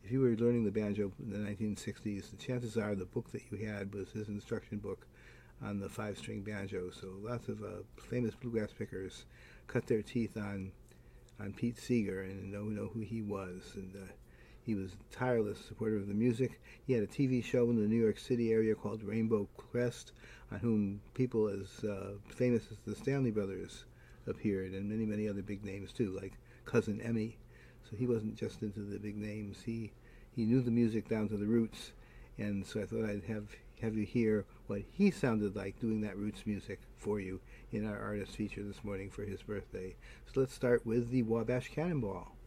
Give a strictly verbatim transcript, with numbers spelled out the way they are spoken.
if you were learning the banjo in the nineteen sixties, the chances are the book that you had was his instruction book on the five-string banjo. So lots of uh, famous bluegrass pickers cut their teeth on on Pete Seeger and know know who he was. And uh, he was a tireless supporter of the music. He had a T V show in the New York City area called Rainbow Quest, on whom people as uh, famous as the Stanley Brothers appeared, and many, many other big names too, like Cousin Emmy. So he wasn't just into the big names. He he knew the music down to the roots, and so I thought I'd have have you hear what he sounded like doing that roots music for you in our artist feature this morning for his birthday. So let's start with the Wabash Cannonball.